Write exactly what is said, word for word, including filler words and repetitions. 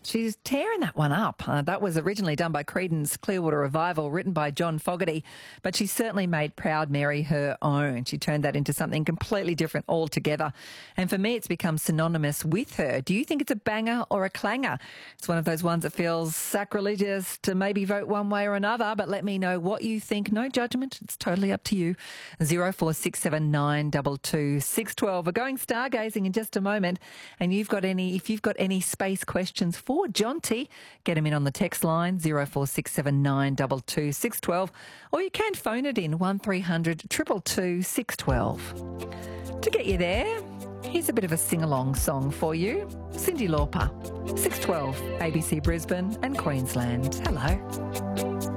She's tearing that one up. Uh, that was originally done by Creedence Clearwater Revival, written by John Fogerty, but she certainly made Proud Mary her own. She turned that into something completely different altogether. And for me, it's become synonymous with her. Do you think it's a banger or a clanger? It's one of those ones that feels sacrilegious to maybe vote one way or another, but let me know what you think. No judgment. It's totally up to you. zero four six seven nine two two six one two. We're going stargazing in just a moment. And you've got any, if you've got any space questions for For Jonty, get him in on the text line zero four six seven nine two two six one two, or you can phone it in one three hundred two two two six one two. To get you there, here's a bit of a sing-along song for you. Cyndi Lauper, six twelve, A B C Brisbane and Queensland. Hello.